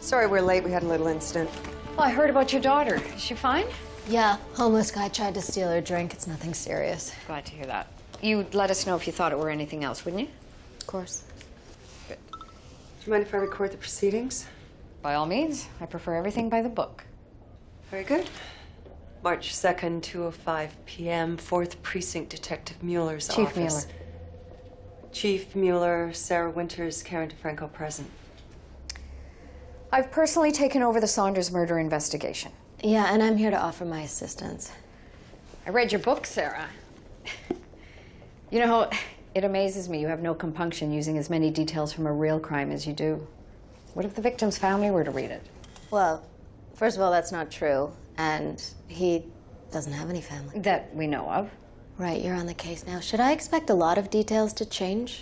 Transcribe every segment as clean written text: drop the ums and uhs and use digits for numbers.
Sorry we're late. We had a little incident. Well, I heard about your daughter. Is she fine? Yeah, homeless guy tried to steal her drink. It's nothing serious. Glad to hear that. You'd let us know if you thought it were anything else, wouldn't you? Of course. Good. Do you mind if I record the proceedings? By all means. I prefer everything by the book. Very good. March 2nd, 2:05 p.m., 4th Precinct Detective Mueller's Chief office. Mueller. Chief Mueller, Sarah Winters, Karen DeFranco present. I've personally taken over the Saunders murder investigation. Yeah, and I'm here to offer my assistance. I read your book, Sarah. You know, it amazes me you have no compunction using as many details from a real crime as you do. What if the victim's family were to read it? Well, first of all, that's not true. And he doesn't have any family. That we know of. Right, you're on the case now. Should I expect a lot of details to change?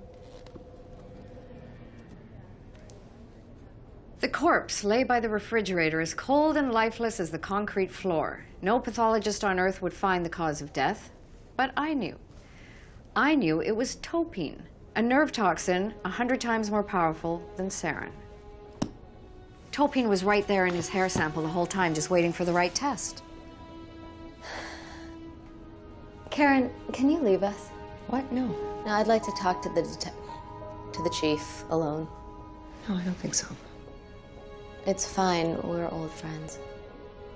The corpse lay by the refrigerator as cold and lifeless as the concrete floor. No pathologist on Earth would find the cause of death, but I knew. I knew it was topine, a nerve toxin 100 times more powerful than sarin. Topine was right there in his hair sample the whole time, just waiting for the right test. Karen, can you leave us? What? No. No, I'd like to talk to the chief alone. No, I don't think so. It's fine. We're old friends.